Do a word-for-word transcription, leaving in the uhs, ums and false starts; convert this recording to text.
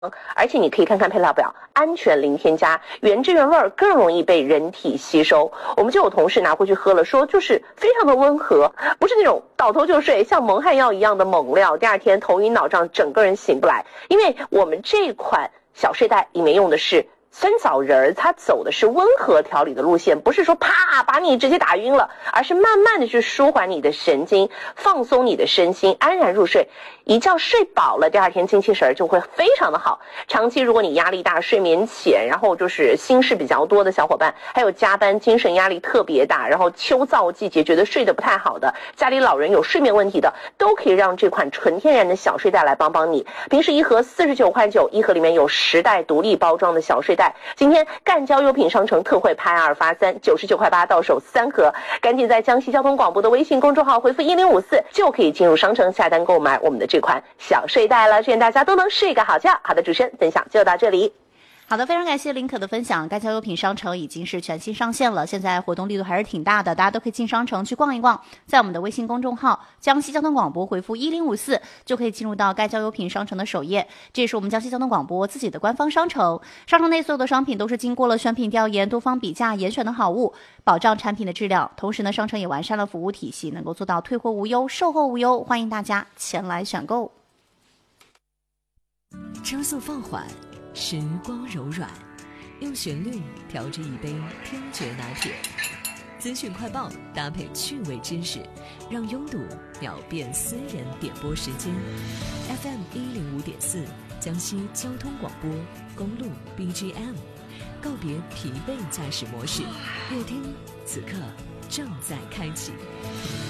而且你可以看看配料表，安全零添加，原汁原味，更容易被人体吸收。我们就有同事拿回去喝了，说就是非常的温和，不是那种倒头就睡像蒙汗药一样的猛料，第二天头晕脑胀，整个人醒不来。因为我们这款小睡袋里面用的是酸枣仁儿，它走的是温和调理的路线，不是说啪把你直接打晕了，而是慢慢的去舒缓你的神经，放松你的身心，安然入睡。一觉睡饱了，第二天精气神就会非常的好。长期如果你压力大，睡眠浅，然后就是心事比较多的小伙伴，还有加班精神压力特别大，然后秋燥季节觉得睡得不太好的，家里老人有睡眠问题的，都可以让这款纯天然的小睡袋来帮帮你。平时一盒四十九块九，一盒里面有十袋独立包装的小睡袋，今天赣交优品商城特惠拍二发三，九十九块八到手三盒，赶紧在江西交通广播的微信公众号回复一零五四，就可以进入商城下单购买我们的这款小睡袋了。愿大家都能睡个好觉。好的，主持人分享就到这里。 好的，非常感谢林可的分享。赣交优品商城已经是全新上线了，现在活动力度还是挺大的，大家都可以进商城去逛一逛。在我们的微信公众号江西交通广播回复一零五四，就可以进入到赣交优品商城的首页，这也是我们江西交通广播自己的官方商城。商城内所有的商品都是经过了选品调研、多方比价严选的好物，保障产品的质量。同时呢，商城也完善了服务体系，能够做到退货无忧、售后无忧，欢迎大家前来选购。 车速放缓，时光柔软，用旋律调制一杯听觉拿铁，资讯快报搭配趣味知识，让拥堵秒变私人点播时间。F M 一零五点四，江西交通广播，公路 B G M， 告别疲惫驾驶模式，乐听此刻正在开启。